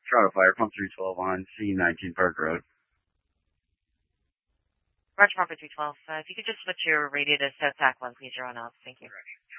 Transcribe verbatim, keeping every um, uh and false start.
Toronto Fire, pump three twelve on C nineteen Park Road. Roger, Pumper three twelve. Uh, if you could just switch your radio to South Tac one, please, you're on off. Thank you.